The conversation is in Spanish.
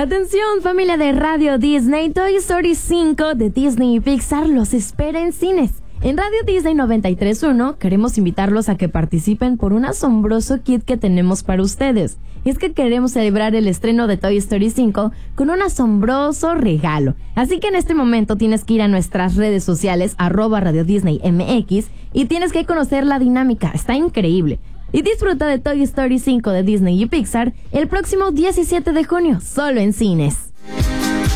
Atención, familia de Radio Disney, Toy Story 5 de Disney y Pixar los espera en cines. En Radio Disney 93.1 queremos invitarlos a que participen por un asombroso kit que tenemos para ustedes. Y es que queremos celebrar el estreno de Toy Story 5 con un asombroso regalo. Así que en este momento tienes que ir a nuestras redes sociales, @Radio Disney MX, y tienes que conocer la dinámica. Está increíble. Y disfruta de Toy Story 5 de Disney y Pixar el próximo 17 de junio, solo en cines.